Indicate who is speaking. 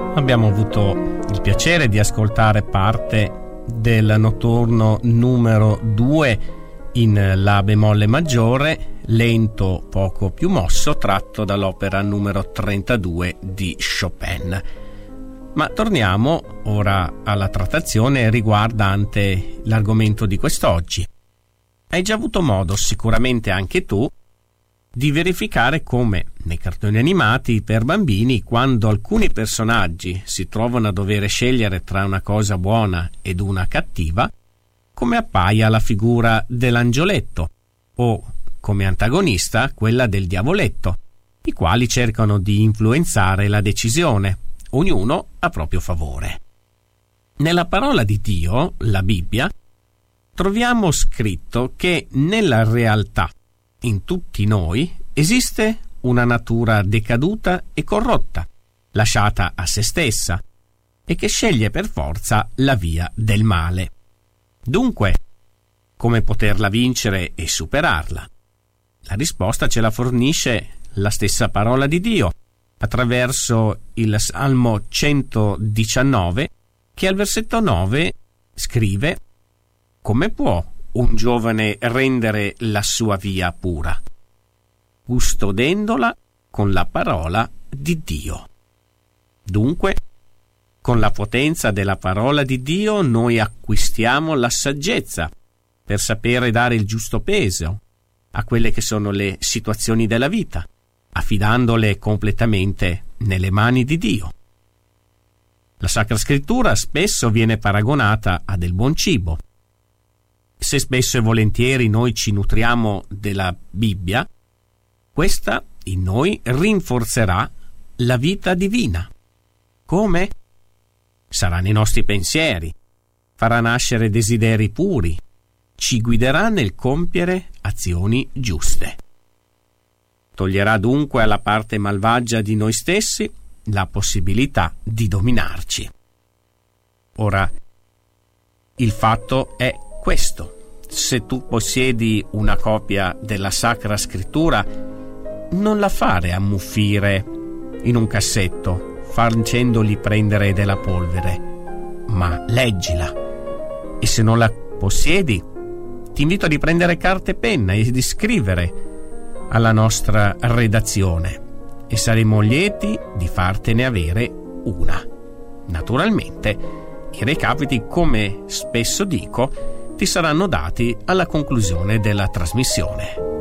Speaker 1: Abbiamo avuto il piacere di ascoltare parte del notturno numero 2 in La bemolle maggiore, lento poco più mosso, tratto dall'opera numero 32 di Chopin. Ma torniamo ora alla trattazione riguardante l'argomento di quest'oggi. Hai già avuto modo, sicuramente anche tu, di verificare come nei cartoni animati per bambini, quando alcuni personaggi si trovano a dover scegliere tra una cosa buona ed una cattiva, come appaia la figura dell'angioletto o come antagonista quella del diavoletto, i quali cercano di influenzare la decisione, ognuno a proprio favore. Nella parola di Dio, la Bibbia, troviamo scritto che nella realtà, in tutti noi, esiste una natura decaduta e corrotta, lasciata a se stessa, e che sceglie per forza la via del male. Dunque, come poterla vincere e superarla? La risposta ce la fornisce la stessa parola di Dio, attraverso il Salmo 119, che al versetto 9 scrive: «Come può un giovane rendere la sua via pura? Custodendola con la parola di Dio». Dunque, con la potenza della parola di Dio noi acquistiamo la saggezza per sapere dare il giusto peso a quelle che sono le situazioni della vita, affidandole completamente nelle mani di Dio. La Sacra Scrittura spesso viene paragonata a del buon cibo. Se spesso e volentieri noi ci nutriamo della Bibbia, questa in noi rinforzerà la vita divina. Come? Sarà nei nostri pensieri, farà nascere desideri puri, ci guiderà nel compiere azioni giuste. Toglierà dunque alla parte malvagia di noi stessi la possibilità di dominarci. Ora, il fatto è questo: se tu possiedi una copia della Sacra Scrittura, non la fare ammuffire in un cassetto facendogli prendere della polvere, ma leggila. E se non la possiedi, ti invito a riprendere carta e penna e di scrivere alla nostra redazione, e saremo lieti di fartene avere una. Naturalmente, i recapiti, come spesso dico, ti saranno dati alla conclusione della trasmissione.